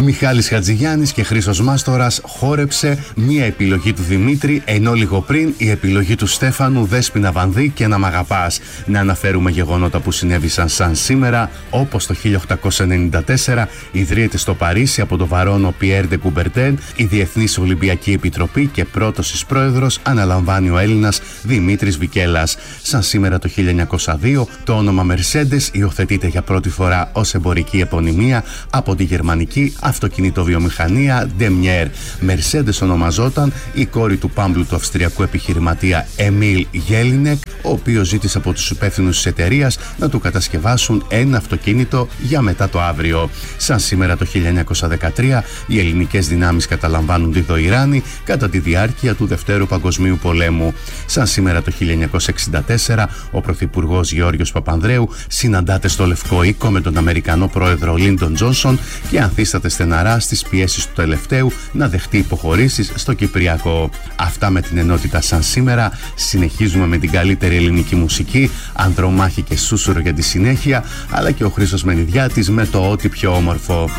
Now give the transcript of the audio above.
Μιχάλης Χατζηγιάννης και Χρήστος Μάστορας, Χόρεψε, μία επιλογή του Δημήτρη, ενώ λίγο πριν η επιλογή του Στέφανου, Δέσποινα Βανδύ και Να μ' αγαπάς. Να αναφέρουμε γεγονότα που συνέβησαν σαν σήμερα, όπως το 1894 ιδρύεται στο Παρίσι από τον βαρόνο Πιέρ ντε Κουμπερτέν η Διεθνής Ολυμπιακή Επιτροπή και πρώτος της πρόεδρος αναλαμβάνει ο Έλληνας Δημήτρης Βικέλας. Σαν σήμερα το 1902 το όνομα Mercedes υιοθετείται για πρώτη φορά ως εμπορική επωνυμία από τη γερμανική αυτοκινητοβιομηχανία Daimler. Mercedes ονομαζόταν η κόρη του πάμπλου του αυστριακού επιχειρηματία Εμίλ Γέλινεκ, ο οποίος ζήτησε από τους υπεύθυνους της εταιρείας να του κατασκευάσουν ένα αυτοκίνητο για μετά το αύριο. Σαν σήμερα το 1913 οι ελληνικές δυνάμεις καταλαμβάνουν τη Δοϊράνη κατά τη διάρκεια του Δευτέρου Παγκοσμίου Πολέμου. Σαν σήμερα το 1964 ο Πρωθυπουργός Γεώργιος Παπανδρέου συναντάται στο Λευκό Οίκο με τον Αμερικανό πρόεδρο Λίντον Τζόνσον και ανθίσταται στεναρά στις πιέσεις του τελευταίου να δεχτεί υποχωρήσεις στο Κυπριακό. Αυτά με την ενότητα σαν σήμερα. Συνεχίζουμε με την καλύτερη ελληνική μουσική, Ανδρομάχη και Σούσουρο για τη συνέχεια, αλλά και ο Χρήστος Μενιδιάτης με το ό,τι πιο όμορφο.